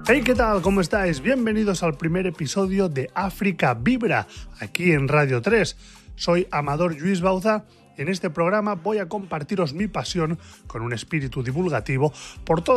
Hey, ¿qué tal? ¿Cómo estáis? Bienvenidos al primer episodio de África Vibra, aquí en Radio 3. Soy Amador Lluís Bauza y en este programa voy a compartiros mi pasión con un espíritu divulgativo por todo